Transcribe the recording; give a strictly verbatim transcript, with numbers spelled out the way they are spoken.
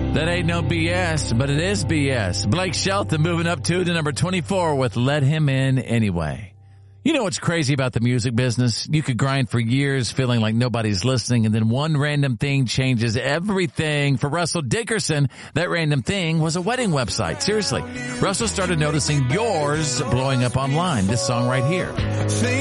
That ain't no B S, but it is B S. Blake Shelton moving up two to number twenty-four with Let Him In Anyway. You know what's crazy about the music business? You could grind for years feeling like nobody's listening, and then one random thing changes everything. For Russell Dickerson, that random thing was a wedding website. Seriously. Russell started noticing yours blowing up online. This song right here.